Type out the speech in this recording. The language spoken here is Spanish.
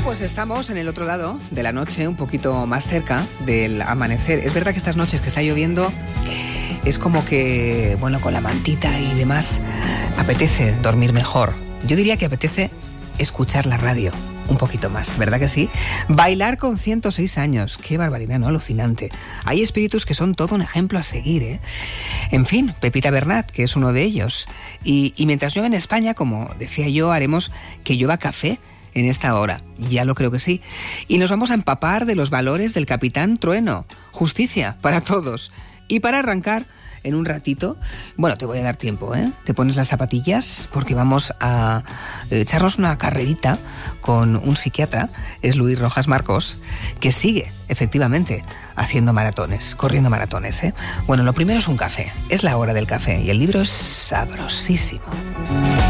Pues estamos en el otro lado de la noche, un poquito más cerca del amanecer. Es verdad que estas noches que está lloviendo es como que, bueno, con la mantita y demás, apetece dormir mejor. Yo diría que apetece escuchar la radio un poquito más, ¿verdad que sí? Bailar con 106 años, qué barbaridad, ¿no? Alucinante. Hay espíritus que son todo un ejemplo a seguir, ¿eh? En fin, Pepita Bernat, que es uno de ellos. Y mientras llueve en España, como decía yo, haremos que llueva café en esta hora, ya lo creo que sí. Y nos vamos a empapar de los valores del Capitán Trueno. Justicia para todos. Y para arrancar, en un ratito, bueno, te voy a dar tiempo, ¿eh? Te pones las zapatillas porque vamos a echarnos una carrerita con un psiquiatra, es Luis Rojas Marcos, que sigue, efectivamente, haciendo maratones, corriendo maratones, ¿eh? Bueno, lo primero es un café, es la hora del café y el libro es sabrosísimo.